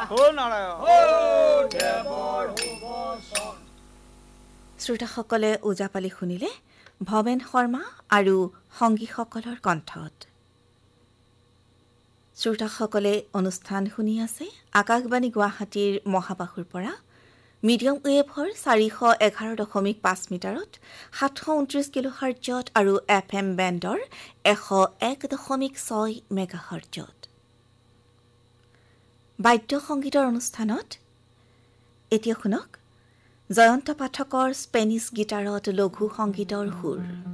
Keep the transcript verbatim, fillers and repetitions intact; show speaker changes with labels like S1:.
S1: শ্ৰোতাসকলে ওজাপালি শুনিলে ভৱেন শৰ্মা আৰু সংগীসকলৰ কণ্ঠত। শ্ৰোতাসকলে অনুষ্ঠান শুনি আছে আকাশবাণী গুৱাহাটীৰ মহাবাহুৰ পৰা মিডিয়াম ৱেভৰ চাৰিশ এঘাৰ দশমিক পাঁচ মিটাৰত সাতশ ঊনত্ৰিছ কিলোহাৰ্টজত আৰু এফ এম বেণ্ডৰ এশ এক দশমিক ছয় মেগাহাৰ্টজত। বাদ্য সংগীতৰ অনুষ্ঠানত এতিয়া শুনক জয়ন্ত পাঠকৰ স্পেনিছ গীটাৰত লঘু সংগীতৰ সুৰ।